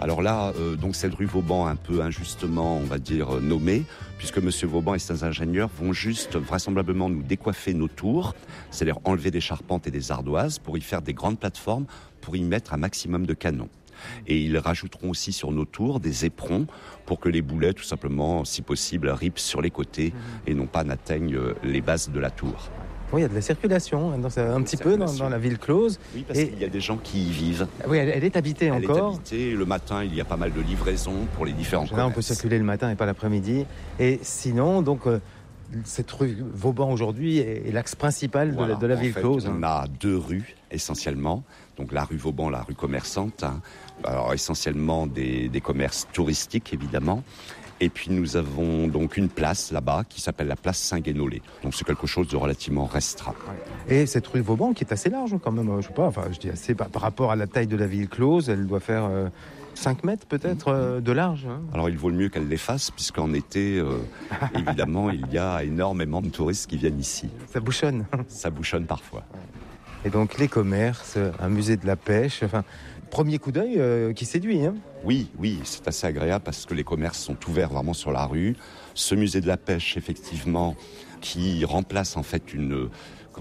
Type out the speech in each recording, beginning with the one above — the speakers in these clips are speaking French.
Alors là, donc cette rue Vauban, un peu injustement, on va dire, nommée, puisque Monsieur Vauban et ses ingénieurs vont juste vraisemblablement nous décoiffer nos tours, c'est-à-dire enlever des charpentes et des ardoises pour y faire des grandes plateformes, pour y mettre un maximum de canons. Et ils rajouteront aussi sur nos tours des éperons pour que les boulets, tout simplement, si possible, ripent sur les côtés et non pas n'atteignent les bases de la tour. Oui, il y a de la circulation un petit peu dans la ville close. Oui, parce qu'il y a des gens qui y vivent. Oui, elle est habitée encore. Elle est habitée. Le matin, il y a pas mal de livraisons pour les différents commerces. Là, on peut circuler le matin et pas l'après-midi. Et sinon, donc, cette rue Vauban aujourd'hui est l'axe principal de la ville close. On a deux rues essentiellement. Donc la rue Vauban, la rue commerçante. Alors essentiellement des commerces touristiques évidemment. Et puis nous avons donc une place là-bas qui s'appelle la place Saint-Guénolé. Donc c'est quelque chose de relativement restreint. Et cette rue Vauban qui est assez large quand même, je sais pas, enfin je dis assez par rapport à la taille de la ville close, elle doit faire 5 mètres peut-être de large. Alors il vaut le mieux qu'elle l'efface puisqu'en été, évidemment, il y a énormément de touristes qui viennent ici. Ça bouchonne. Ça bouchonne parfois. Et donc les commerces, un musée de la pêche, enfin, premier coup d'œil qui séduit. Oui, c'est assez agréable parce que les commerces sont ouverts vraiment sur la rue. Ce musée de la pêche, effectivement, qui remplace en fait une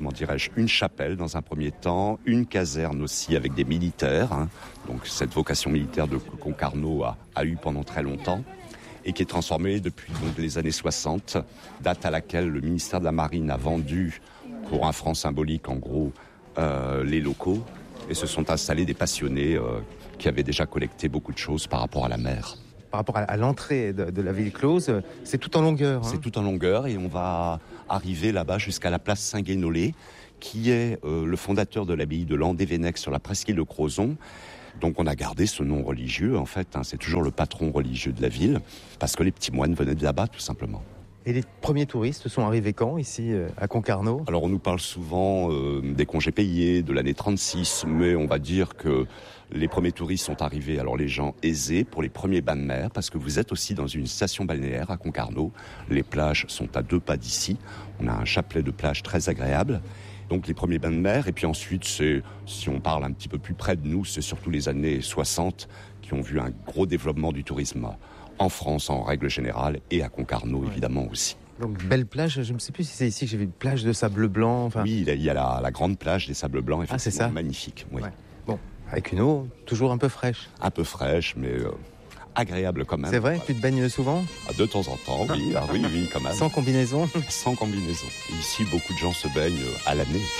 chapelle dans un premier temps, une caserne aussi avec des militaires. Donc cette vocation militaire de Concarneau a eu pendant très longtemps et qui est transformée depuis donc, les années 60, date à laquelle le ministère de la Marine a vendu pour un franc symbolique en gros les locaux et se sont installés des passionnés qui avaient déjà collecté beaucoup de choses par rapport à la mer. Par rapport à l'entrée de la ville close, c'est tout en longueur. C'est tout en longueur et on va arriver là-bas jusqu'à la place Saint-Guénolé, qui est le fondateur de l'abbaye de Landévennec sur la presqu'île de Crozon. Donc on a gardé ce nom religieux, en fait, c'est toujours le patron religieux de la ville, parce que les petits moines venaient de là-bas, tout simplement. Et les premiers touristes sont arrivés quand, ici, à Concarneau ? Alors on nous parle souvent des congés payés, de l'année 36, mais on va dire que les premiers touristes sont arrivés, alors les gens aisés, pour les premiers bains de mer, parce que vous êtes aussi dans une station balnéaire à Concarneau. Les plages sont à 2 pas d'ici. On a un chapelet de plage très agréable. Donc les premiers bains de mer, et puis ensuite, si on parle un petit peu plus près de nous, c'est surtout les années 60 qui ont vu un gros développement du tourisme en France en règle générale, et à Concarneau évidemment aussi. Donc belle plage, je ne sais plus si c'est ici que j'ai vu une plage de sable blanc. Enfin... Oui, il y a la grande plage des sables blancs, effectivement, c'est ça. Magnifique. Oui. Ouais. Bon, avec une eau toujours un peu fraîche. Un peu fraîche, mais agréable quand même. C'est vrai, tu te baignes souvent ? De temps en temps, oui, oui, quand même. Sans combinaison ? Sans combinaison. Ici, beaucoup de gens se baignent à l'année.